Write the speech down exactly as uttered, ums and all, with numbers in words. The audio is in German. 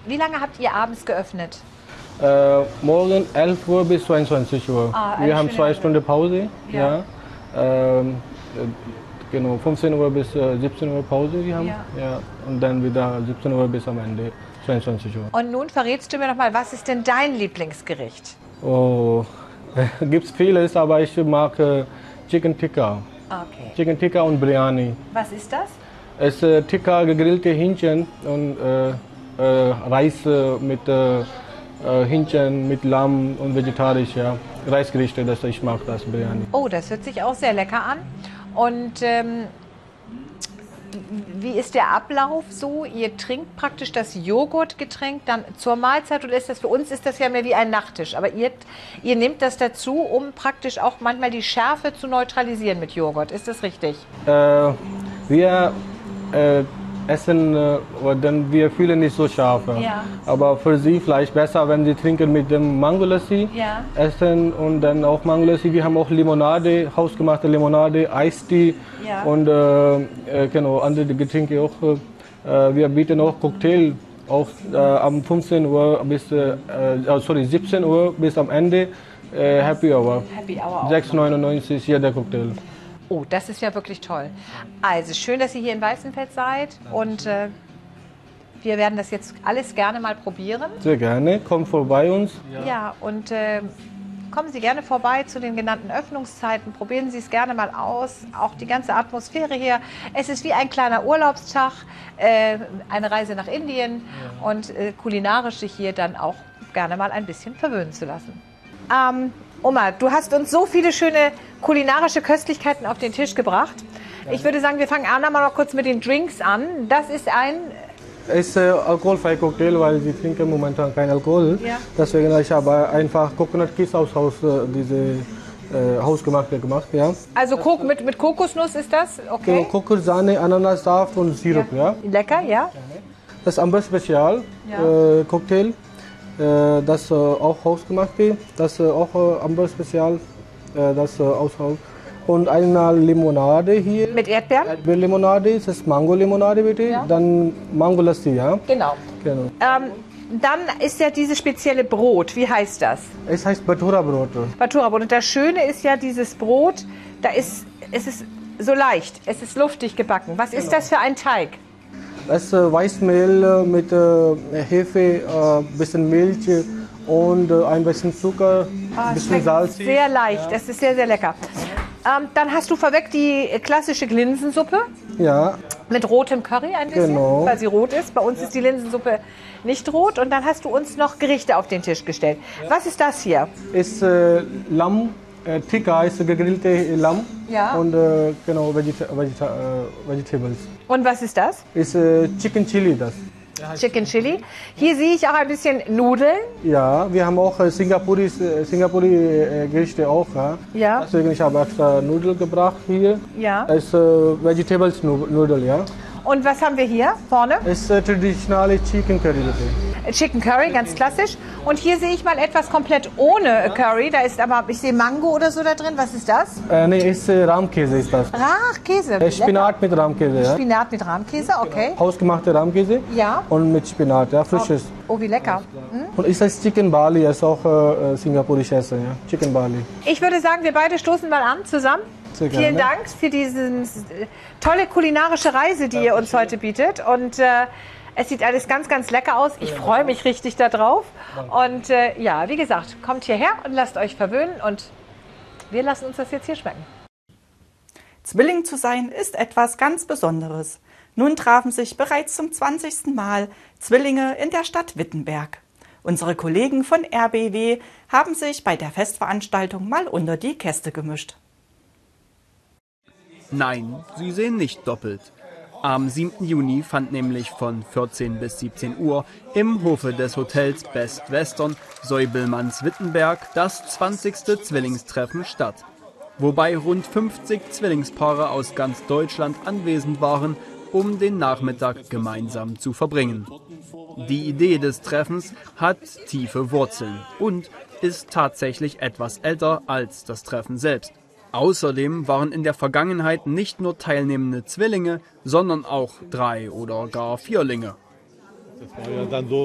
wie lange habt ihr abends geöffnet? Äh, morgen elf Uhr bis zweiundzwanzig Uhr. Ah, wir haben zwei Stunde. Stunden Pause. Ja. Ja. Ähm, genau, fünfzehn Uhr bis äh, siebzehn Uhr Pause wir haben. Ja. Ja. Und dann wieder siebzehn Uhr bis am Ende zweiundzwanzig Uhr. Und nun verrätst du mir noch mal, was ist denn dein Lieblingsgericht? Oh, gibt's vieles, aber ich mag äh, Chicken Tikka. Okay. Chicken Tikka und Biryani. Was ist das? Es ist äh, Tikka, gegrillte Hähnchen und äh, äh, Reis äh, mit äh, Hähnchen, mit Lamm und vegetarisch, ja. Reisgerichte, das ich mag das Biryani. Oh, das hört sich auch sehr lecker an. Und ähm, wie ist der Ablauf so? Ihr trinkt praktisch das Joghurtgetränk dann zur Mahlzeit oder ist das für uns ist das ja mehr wie ein Nachtisch? Aber ihr, ihr nehmt das dazu, um praktisch auch manchmal die Schärfe zu neutralisieren mit Joghurt. Ist das richtig? Äh, wir äh, essen, äh, denn wir fühlen nicht so scharf. Ja. Aber für sie vielleicht besser, wenn sie trinken mit dem Mango Lassi Ja. essen und dann auch Mango Lassi. Wir haben auch Limonade, hausgemachte Limonade, Eistee Ja. und äh, genau, andere Getränke auch. Äh, wir bieten auch Cocktail auch äh, am fünfzehn Uhr bis äh, sorry, siebzehn Uhr bis am Ende äh, Happy Hour. Happy Hour auch sechs neunundneunzig hier der Cocktail. Oh, das ist ja wirklich toll. Also schön, dass ihr hier in Weißenfels seid und äh, wir werden das jetzt alles gerne mal probieren. Sehr gerne, kommt vorbei uns. Ja, ja und äh, kommen Sie gerne vorbei zu den genannten Öffnungszeiten, probieren Sie es gerne mal aus, auch die ganze Atmosphäre hier. Es ist wie ein kleiner Urlaubstag, äh, eine Reise nach Indien ja. und äh, kulinarisch sich hier dann auch gerne mal ein bisschen verwöhnen zu lassen. Ähm, Oma, du hast uns so viele schöne kulinarische Köstlichkeiten auf den Tisch gebracht. Ich würde sagen, wir fangen auch noch kurz mit den Drinks an. Das ist ein... Es ist äh, alkoholfreier Cocktail, weil sie trinken momentan kein Alkohol. Ja. Deswegen ich habe einfach Coconut Kiss aus Haus, äh, diese äh, hausgemachte gemacht. Ja. Also Kok mit, mit Kokosnuss ist das? Okay. Kokos, Sahne, Ananassaft und Sirup. Ja. Ja. Lecker, ja. Das ist Amber Spezial ja. äh, Cocktail. Äh, das äh, auch hausgemachte. Das äh, auch äh, Amber Spezial. Äh, das äh, aus Haus. Und eine Limonade hier. Mit Erdbeeren? Erdbeerlimonade, das ist Mango-Limonade bitte. Ja. Dann Mango Lassi, ja. Genau. genau. Ähm, dann ist ja dieses spezielle Brot. Wie heißt das? Es heißt Bhatura-Brot. Bhatura-Brot. Und das Schöne ist ja, dieses Brot, da ist, es ist so leicht, es ist luftig gebacken. Was genau. ist das für ein Teig? Das ist äh, Weißmehl mit äh, Hefe, ein äh, bisschen Milch und äh, ein bisschen Zucker, ein oh, bisschen Salz. Sehr leicht, es ja. ist sehr, sehr lecker. Ähm, dann hast du vorweg die klassische Linsensuppe. Ja. Mit rotem Curry ein bisschen, genau. weil sie rot ist. Bei uns ja. ist die Linsensuppe nicht rot. Und dann hast du uns noch Gerichte auf den Tisch gestellt. Ja. Was ist das hier? Ist äh, Lamm, äh, Tikka, ist gegrillte Lamm. Ja. Und äh, genau, Vegeta Vegeta äh, Vegetables. Und was ist das? Ist äh, Chicken Chili das. Chicken Chili. Hier sehe ich auch ein bisschen Nudeln. Ja, wir haben auch äh, Singapuri, äh, Singapuri äh, Gerichte auch. Ja. ja. Deswegen ich habe extra Nudeln gebracht hier. Ja. Es ist äh, Vegetables Nudel, ja. Und was haben wir hier vorne? Es ist äh, traditionelle Chicken Curry bitte. Chicken Curry, ganz klassisch. Und hier sehe ich mal etwas komplett ohne Curry. Da ist aber, ich sehe Mango oder so da drin. Was ist das? Äh, nee, ist äh, Rahmkäse ist das. Ach, Käse. Äh, Spinat mit Rahmkäse, ja. Spinat mit Rahmkäse, okay. Hausgemachte Rahmkäse. Ja. Und mit Spinat, ja, frisches. Oh, oh wie lecker. Hm? Und ist das Chicken Bali, ist auch äh, singapurisches Essen, ja. Chicken Bali. Ich würde sagen, wir beide stoßen mal an zusammen. Sehr gerne. Vielen Dank für diese tolle kulinarische Reise, die ihr uns heute bietet. Und äh, es sieht alles ganz, ganz lecker aus. Ich freue mich richtig darauf. Und äh, ja, wie gesagt, kommt hierher und lasst euch verwöhnen. Und wir lassen uns das jetzt hier schmecken. Zwilling zu sein ist etwas ganz Besonderes. Nun trafen sich bereits zum zwanzigsten Mal Zwillinge in der Stadt Wittenberg. Unsere Kollegen von R B W haben sich bei der Festveranstaltung mal unter die Käste gemischt. Nein, sie sehen nicht doppelt. Am siebten Juni fand nämlich von vierzehn bis siebzehn Uhr im Hofe des Hotels Best Western Säubelmanns-Wittenberg das zwanzigste Zwillingstreffen statt. Wobei rund fünfzig Zwillingspaare aus ganz Deutschland anwesend waren, um den Nachmittag gemeinsam zu verbringen. Die Idee des Treffens hat tiefe Wurzeln und ist tatsächlich etwas älter als das Treffen selbst. Außerdem waren in der Vergangenheit nicht nur teilnehmende Zwillinge, sondern auch Drei- oder gar Vierlinge. Das war ja dann so